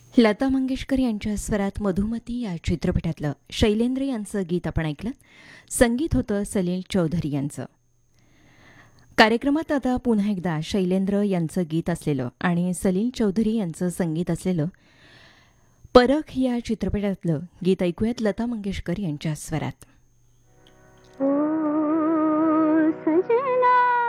लता मंगेशकर यांच्या स्वरात मधुमती या चित्रपटातलं शैलेंद्र यांचं गीत आपण ऐकलं. संगीत होतं सलील चौधरी यांचं. कार्यक्रमात आता पुन्हा एकदा शैलेंद्र यांचं गीत असलेलं आणि सलील चौधरी यांचं संगीत असलेलं परख या चित्रपटातलं गीत ऐकूयात लता मंगेशकर यांच्या स्वरात.